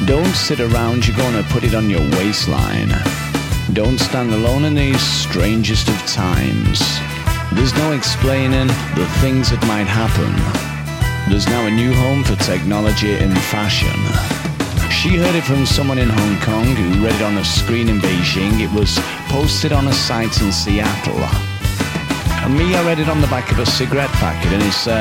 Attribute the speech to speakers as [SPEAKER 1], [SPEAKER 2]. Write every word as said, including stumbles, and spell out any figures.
[SPEAKER 1] Don't sit around, you're gonna put it on your waistline. Don't stand alone in these strangest of times. There's no explaining the things that might happen. There's now a new home for technology in fashion. She heard it from someone in Hong Kong who read it on a screen in Beijing. It was posted on a site in Seattle. And me, I read it on the back of a cigarette packet, and it's uh,